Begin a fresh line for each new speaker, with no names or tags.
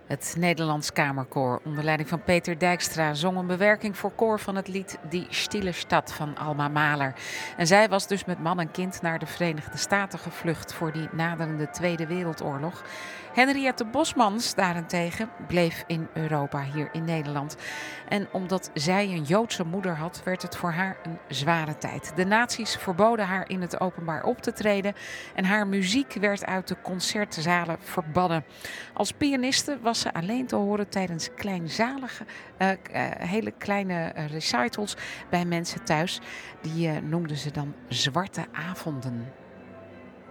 Het Nederlands Kamerkoor onder leiding van Peter Dijkstra zong een bewerking voor koor van het lied Die Stille Stad van Alma Mahler. En zij was dus met man en kind naar de Verenigde Staten gevlucht voor die naderende Tweede Wereldoorlog. Henriette Bosmans daarentegen bleef in Europa, hier in Nederland. En omdat zij een Joodse moeder had, werd het voor haar een zware tijd. De nazi's verboden haar in het openbaar op te treden en haar muziek werd uit de concertzalen verbannen. Als pianiste was ze alleen te horen tijdens kleinzalige, hele kleine recitals bij mensen thuis. Die noemden ze dan zwarte avonden.